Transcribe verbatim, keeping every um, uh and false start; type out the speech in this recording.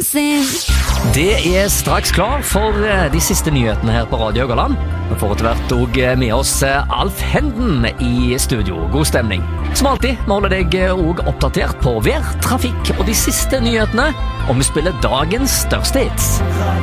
sin. Det er straks klar for de siste nyhetene her på Radio Haugaland. Vi får etter hvert også med oss Alf Henden i studio. God stemning. Som alltid, vi holder deg også oppdatert på vær, trafikk og de siste nyhetene, og vi spiller dagens største hits.